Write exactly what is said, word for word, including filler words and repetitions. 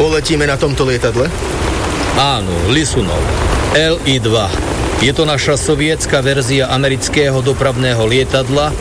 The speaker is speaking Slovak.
Poletíme na tomto lietadle? Áno, Lisunov. el í dva. Je to naša sovietská verzia amerického dopravného lietadla,